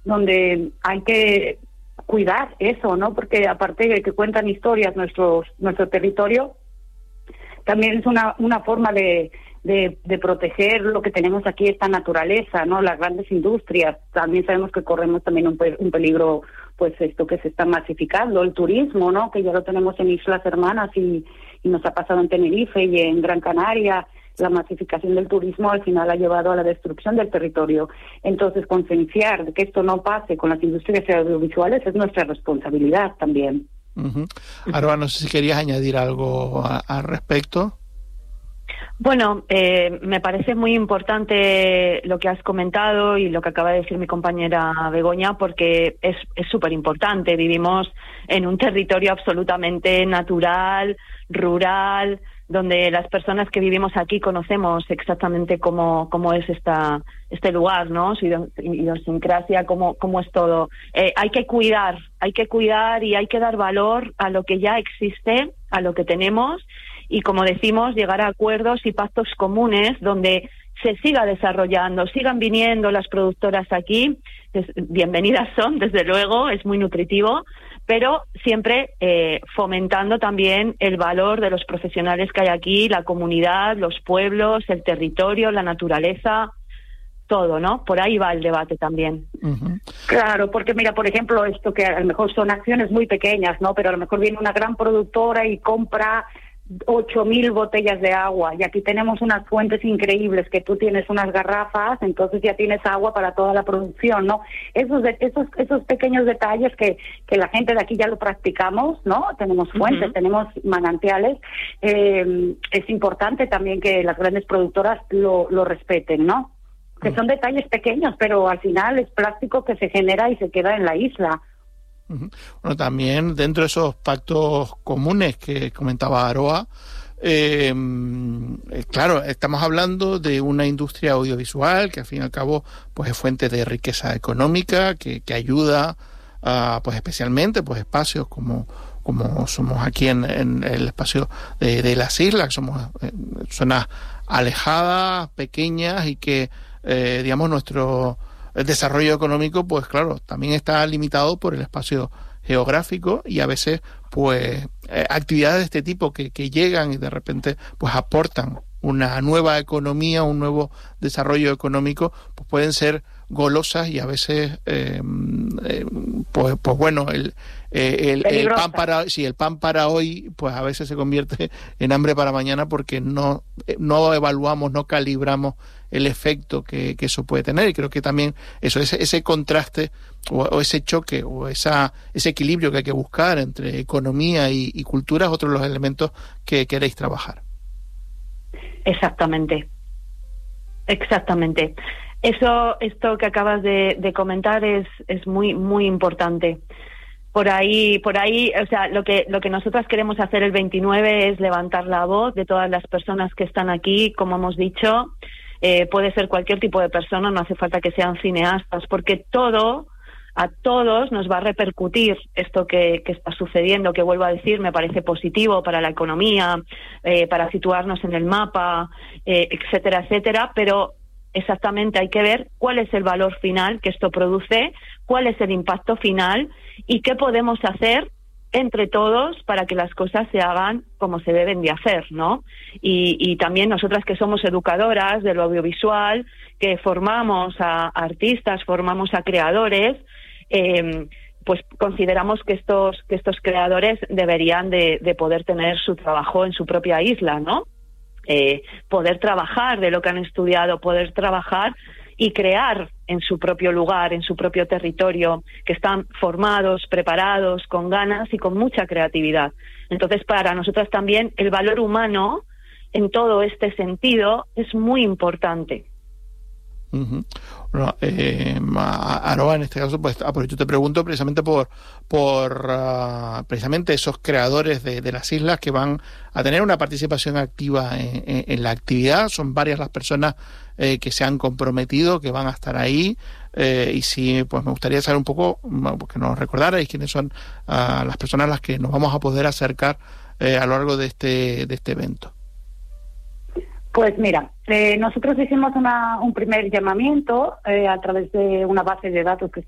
donde hay que cuidar eso, ¿no? Porque aparte de que cuentan historias nuestro territorio, también es una forma de proteger lo que tenemos aquí, esta naturaleza, ¿no? Las grandes industrias. También sabemos que corremos también un peligro, pues esto que se está masificando, el turismo, ¿no? Que ya lo tenemos en Islas Hermanas y nos ha pasado en Tenerife y en Gran Canaria. La masificación del turismo al final ha llevado a la destrucción del territorio. Entonces, concienciar de que esto no pase con las industrias audiovisuales es nuestra responsabilidad también. Uh-huh. Aroa, no sé si querías añadir algo al respecto. Bueno, me parece muy importante lo que has comentado y lo que acaba de decir mi compañera Begoña, porque es súper importante. Vivimos en un territorio absolutamente natural, rural, donde las personas que vivimos aquí conocemos exactamente cómo es este lugar, ¿no? Su idiosincrasia, cómo es todo. Hay que cuidar y hay que dar valor a lo que ya existe, a lo que tenemos, y como decimos, llegar a acuerdos y pactos comunes donde se siga desarrollando, sigan viniendo las productoras aquí, bienvenidas son, desde luego, es muy nutritivo, pero siempre fomentando también el valor de los profesionales que hay aquí, la comunidad, los pueblos, el territorio, la naturaleza, todo, ¿no? Por ahí va el debate también. Uh-huh. Claro, porque mira, por ejemplo, esto que a lo mejor son acciones muy pequeñas, ¿no? Pero a lo mejor viene una gran productora y compra 8.000 botellas de agua, y aquí tenemos unas fuentes increíbles, que tú tienes unas garrafas, entonces ya tienes agua para toda la producción, ¿no? Esos pequeños detalles que la gente de aquí ya lo practicamos, ¿no? Tenemos fuentes, uh-huh, tenemos manantiales, es importante también que las grandes productoras lo respeten, ¿no? Que son detalles pequeños, pero al final es plástico que se genera y se queda en la isla. Bueno, también dentro de esos pactos comunes que comentaba Aroa, claro, estamos hablando de una industria audiovisual que al fin y al cabo pues es fuente de riqueza económica, que ayuda a, pues especialmente pues espacios como somos aquí en el espacio de las islas, que somos zonas alejadas, pequeñas, y que digamos el desarrollo económico, pues claro, también está limitado por el espacio geográfico, y a veces pues actividades de este tipo que llegan y de repente pues aportan una nueva economía, un nuevo desarrollo económico, pues pueden ser golosas y a veces pues bueno, el pan para hoy pues a veces se convierte en hambre para mañana, porque no evaluamos, no calibramos el efecto que eso puede tener. Y creo que también ese contraste o ese choque o ese equilibrio que hay que buscar entre economía y cultura es otro de los elementos que queréis trabajar. Exactamente. Esto que acabas de comentar es muy, muy importante. Por ahí, o sea, lo que nosotras queremos hacer el 29 es levantar la voz de todas las personas que están aquí, como hemos dicho. Puede ser cualquier tipo de persona, no hace falta que sean cineastas, porque a todos nos va a repercutir esto que está sucediendo, que vuelvo a decir, me parece positivo para la economía, para situarnos en el mapa, etcétera, etcétera, pero exactamente hay que ver cuál es el valor final que esto produce, cuál es el impacto final y qué podemos hacer entre todos para que las cosas se hagan como se deben de hacer, ¿no? Y también nosotras, que somos educadoras de lo audiovisual, que formamos a artistas, formamos a creadores, pues consideramos que estos creadores deberían de poder tener su trabajo en su propia isla, ¿no? Poder trabajar de lo que han estudiado, poder trabajar y crear en su propio lugar, en su propio territorio, que están formados, preparados, con ganas y con mucha creatividad. Entonces, para nosotras también el valor humano en todo este sentido es muy importante. Uh-huh. Bueno, Aroa, en este caso, pues aprovecho, te pregunto precisamente por precisamente esos creadores de las islas que van a tener una participación activa en la actividad. Son varias las personas que se han comprometido, que van a estar ahí, y sí, pues me gustaría saber un poco, que nos recordarais quiénes son las personas a las que nos vamos a poder acercar a lo largo de este evento. Pues mira, nosotros hicimos un primer llamamiento a través de una base de datos que